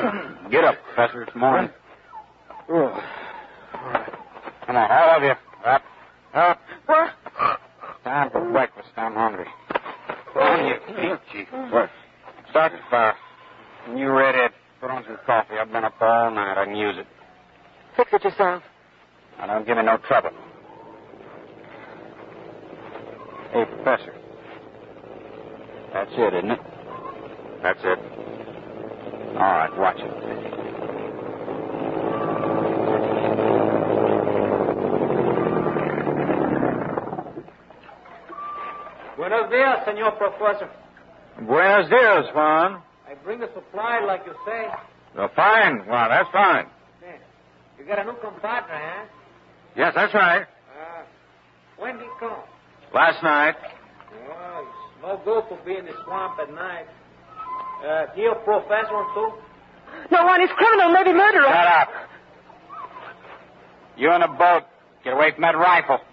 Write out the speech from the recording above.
Get up, Professor. It's morning. Come on, all of you. Up. What? Time for breakfast. I'm hungry. On your feet, Chief. What? Start the fire. And you redhead, put on some coffee. I've been up all night. I can use it. Fix it yourself. Now, don't give me no trouble. Hey, Professor. That's it, isn't it? That's it. All right, watch it. Buenos dias, senor professor. Buenos dias, Juan. I bring the supply like you say. Fine, Juan. That's fine. Yeah. You got a new compadre, huh? Yes, that's right. When did he come? Last night. Oh, it's no good to be in the swamp at night. He a professor too? No, Juan, he's criminal, maybe murderer. Shut up. You in a boat. Get away from that rifle.